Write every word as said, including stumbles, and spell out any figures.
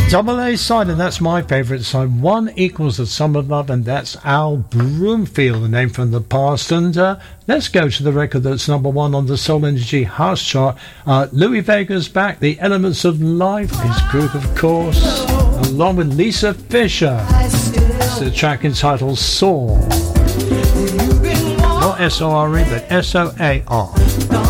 Double A side, and that's my favourite side. One equals the sum of love, and that's Al Broomfield, the name from the past. And uh, let's go to the record that's number one on the Soul Energy House chart. Uh, Louis Vega's back, The Elements of Life, his group, of course, along with Lisa Fisher. It's the track entitled Soar. Not S O R E, but S O A R.